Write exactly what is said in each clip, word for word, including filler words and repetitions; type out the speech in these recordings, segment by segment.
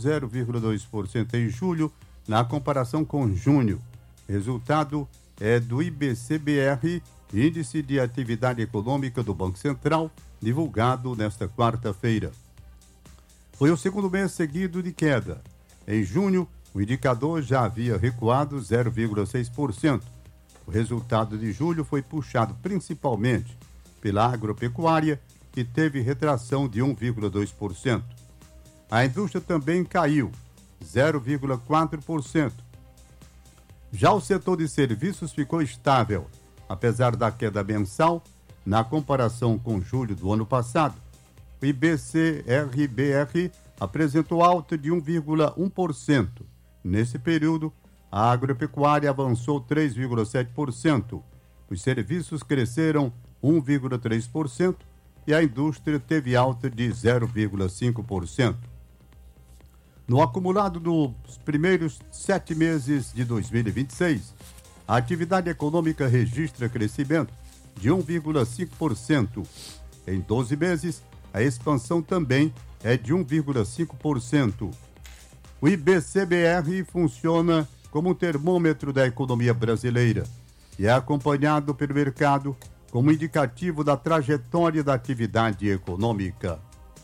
zero vírgula dois por cento em julho, na comparação com junho. Resultado é do I B C B R, Índice de Atividade Econômica do Banco Central, divulgado nesta quarta-feira. Foi o segundo mês seguido de queda. Em junho, o indicador já havia recuado zero vírgula seis por cento. O resultado de julho foi puxado principalmente pela agropecuária, que teve retração de um vírgula dois por cento. A indústria também caiu, zero vírgula quatro por cento. Já o setor de serviços ficou estável, apesar da queda mensal, na comparação com julho do ano passado. O I B C R B R apresentou alta de um vírgula um por cento. Nesse período, a agropecuária avançou três vírgula sete por cento. Os serviços cresceram um vírgula três por cento e a indústria teve alta de zero vírgula cinco por cento. No acumulado dos primeiros sete meses de dois mil e vinte e seis, a atividade econômica registra crescimento de um vírgula cinco por cento. Em doze meses, a expansão também é de um vírgula cinco por cento. O I B C B R funciona como um termômetro da economia brasileira e é acompanhado pelo mercado como indicativo da trajetória da atividade econômica.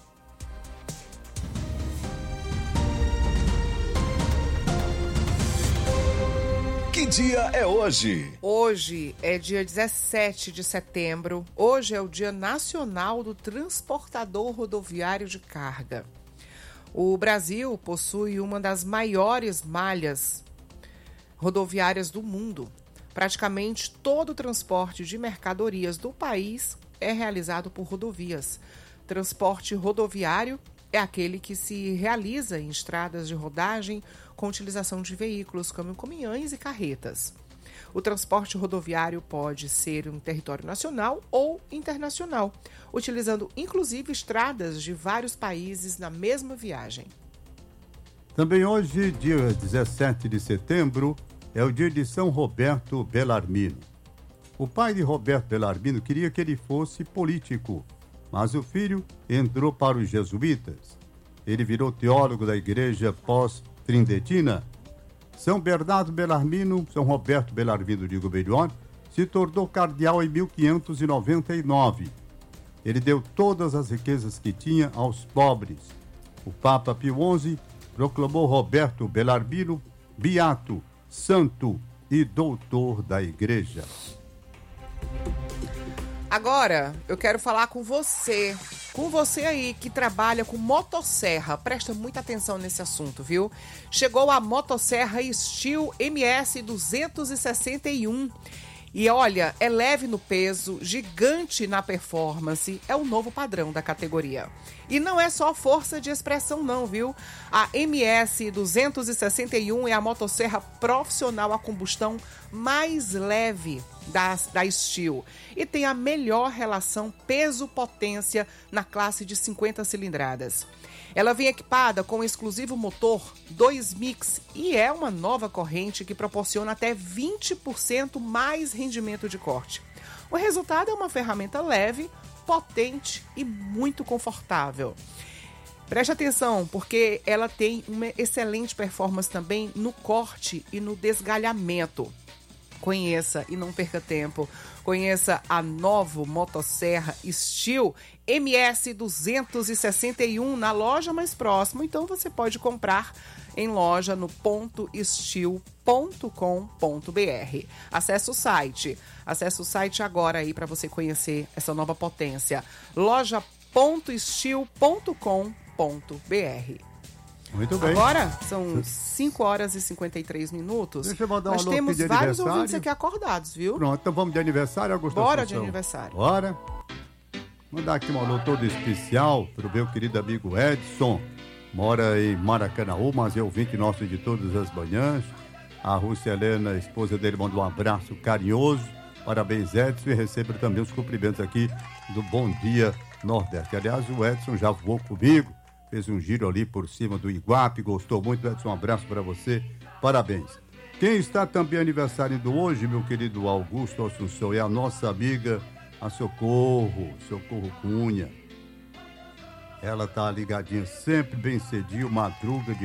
Que dia é hoje? Hoje é dia dezessete de setembro. Hoje é o Dia Nacional do Transportador Rodoviário de Carga. O Brasil possui uma das maiores malhas rodoviárias do mundo. Praticamente todo o transporte de mercadorias do país é realizado por rodovias. Transporte rodoviário é aquele que se realiza em estradas de rodagem com utilização de veículos como caminhões e carretas. O transporte rodoviário pode ser em território nacional ou internacional, utilizando inclusive estradas de vários países na mesma viagem. Também hoje, dia dezessete de setembro, é o dia de São Roberto Bellarmino. O pai de Roberto Bellarmino queria que ele fosse político, mas o filho entrou para os jesuítas. Ele virou teólogo da igreja pós-trindentina. São Bernardo Bellarmino, São Roberto Bellarmino, digo melhor, se tornou cardeal em mil quinhentos e noventa e nove. Ele deu todas as riquezas que tinha aos pobres. O Papa Pio onze proclamou Roberto Bellarmino beato, santo e doutor da igreja. Agora, eu quero falar com você, com você aí que trabalha com motosserra. Presta muita atenção nesse assunto, viu? Chegou a motosserra Steel M S duzentos e sessenta e um. E olha, é leve no peso, gigante na performance, é o novo padrão da categoria. E não é só força de expressão não, viu? A M S duzentos e sessenta e um é a motosserra profissional a combustão mais leve da, da Steel e tem a melhor relação peso-potência na classe de cinquenta cilindradas. Ela vem equipada com um exclusivo motor dois mix e é uma nova corrente que proporciona até vinte por cento mais rendimento de corte. O resultado é uma ferramenta leve, potente e muito confortável. Preste atenção, porque ela tem uma excelente performance também no corte e no desgalhamento. Conheça e não perca tempo. Conheça a nova motosserra Steel M S duzentos e sessenta e um na loja mais próxima. Então você pode comprar em loja no ponto steel ponto com ponto b r. Acesse o site. Acesse o site agora aí para você conhecer essa nova potência. loja ponto steel ponto com ponto b r. Muito bem. Agora são cinco horas e cinquenta e três minutos. Deixa eu mandar um Nós alô temos de vários aniversário. ouvintes aqui acordados, viu? Pronto, então vamos de aniversário, Augusto Bora Assunção. de aniversário. Bora. Mandar aqui um alô todo especial para o meu querido amigo Edson. Mora em Maracanaú, mas é ouvinte nosso de todas as manhãs. A Rússia Helena, a esposa dele, manda um abraço carinhoso. Parabéns, Edson, e receba também os cumprimentos aqui do Bom Dia Nordeste. Aliás, o Edson já voou comigo. Fez um giro ali por cima do Iguape, gostou muito, Edson, um abraço para você, parabéns. Quem está também aniversariando hoje, meu querido Augusto Assunção, é a nossa amiga, a Socorro, Socorro Cunha. Ela tá ligadinha sempre bem cedinho, madruga de